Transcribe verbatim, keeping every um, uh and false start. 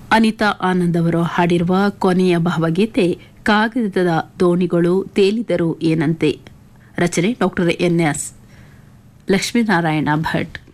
ಅನಿತಾ ಆನಂದ್ ಅವರು ಹಾಡಿರುವ ಕೊನೆಯ ಭಾವಗೀತೆ ಕಾಗದದ ದೋಣಿಗಳು ತೇಲಿದರು ಏನಂತೆ. ರಚನೆ doctor N S Lakshminarayana Bhat.